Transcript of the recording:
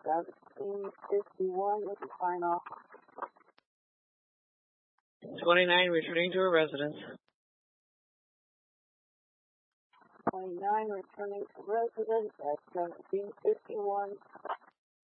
1751 with the sign off. 29 returning to a residence. 29 returning to residence at 1751.